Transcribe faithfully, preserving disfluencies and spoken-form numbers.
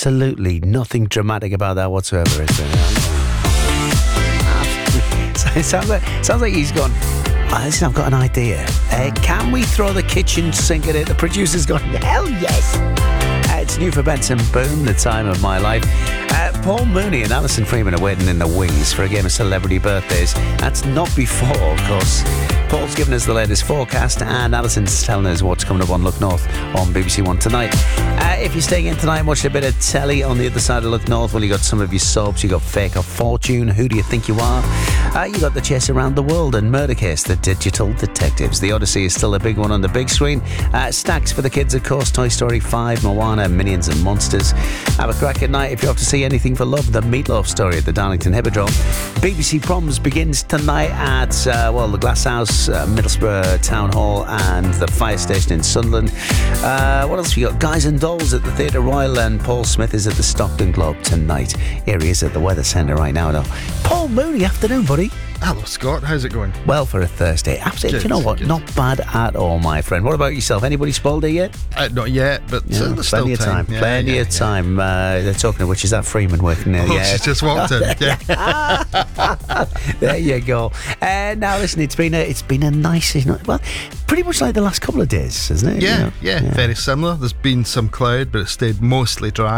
absolutely nothing dramatic about that whatsoever, is there? It sounds like, sounds like he's gone, oh, listen, I've got an idea. Uh, can we throw the kitchen sink at it? The producer's gone, hell yes. Uh, it's new for Benson Boone, The Time of My Life. Uh, Paul Mooney and Alison Freeman are waiting in the wings for a game of celebrity birthdays. That's not before, of course. Paul's given us the latest forecast and Alison's telling us what's coming up on Look North on B B C One tonight. Uh, if you're staying in tonight and watching a bit of telly on the other side of Look North, well, you got some of your soaps, you got Fake or Fortune, Who Do You Think You Are? Uh, you got The Chase Around the World and Murder Case, The Digital Detectives. The Odyssey is still a big one on the big screen. Uh, stacks for the kids, of course, Toy Story five, Moana, Minions and Monsters. Have a crack at night if you have to see Anything for Love, The Meatloaf Story at the Darlington Hippodrome. B B C Proms begins tonight at, uh, well, the Glass House, uh, Middlesbrough Town Hall and the Fire Station in Sunderland. Uh, what else have you got? Guys and Dolls at the Theatre Royal, and Paul Smith is at the Stockton Globe tonight. Here he is at the Weather Centre right now. Though. Paul Mooney, afternoon, buddy. Hello, Scott. How's it going? Well, for a Thursday. Absolutely. Good, Do you know what? good. Not bad at all, my friend. What about yourself? Anybody spoiled it yet? Uh, not yet, but Yeah, uh, there's plenty still of time. Yeah, plenty yeah, of yeah. time. Uh, they're talking of which, is that Freeman working there? Oh, yeah. she's just walked in. Yeah. There you go. Uh, now listen, it's been a it's been a nice, isn't it? Well, pretty much like the last couple of days, hasn't it? Yeah, You know? yeah, very similar. There's been some cloud, but it stayed mostly dry.